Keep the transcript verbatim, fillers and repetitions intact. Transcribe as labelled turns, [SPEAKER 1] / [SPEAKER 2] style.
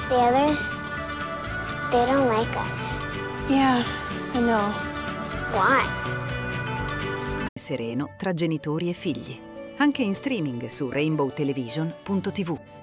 [SPEAKER 1] The others, they don't like us.
[SPEAKER 2] Yeah, I know.
[SPEAKER 1] Why?
[SPEAKER 3] Sereno tra genitori e figli. Anche in streaming su rainbow television punto tivù.